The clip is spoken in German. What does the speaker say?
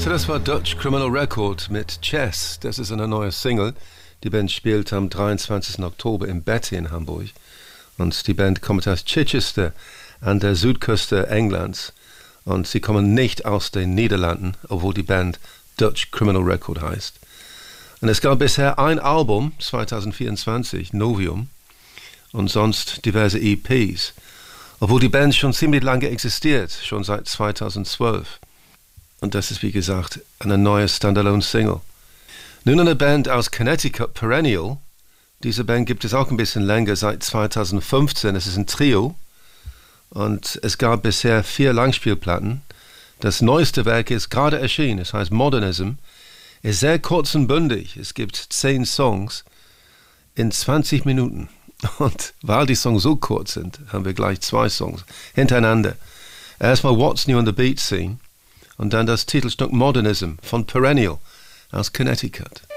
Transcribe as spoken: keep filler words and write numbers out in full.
hörte, das war Dutch Criminal Record mit Chess. Das ist eine neue Single. Die Band spielt am dreiundzwanzigsten Oktober im Betty in Hamburg. Und die Band kommt aus Chichester an der Südküste Englands. Und sie kommen nicht aus den Niederlanden, obwohl die Band Dutch Criminal Record heißt. Und es gab bisher ein Album, zwanzig vierundzwanzig, Novium, und sonst diverse E Ps. Obwohl die Band schon ziemlich lange existiert, schon seit zweitausendzwölf. Und das ist, wie gesagt, eine neue Standalone-Single. Nun eine Band aus Connecticut, Perennial. Diese Band gibt es auch ein bisschen länger, seit zweitausendfünfzehn. Es ist ein Trio. Und es gab bisher vier Langspielplatten. Das neueste Werk ist gerade erschienen. Es heißt Modernism. Ist sehr kurz und bündig. Es gibt zehn Songs in zwanzig Minuten. Und weil die Songs so kurz sind, haben wir gleich zwei Songs hintereinander. Erstmal What's New on the Beat Scene und dann das Titelstück Modernism von Perennial aus Connecticut.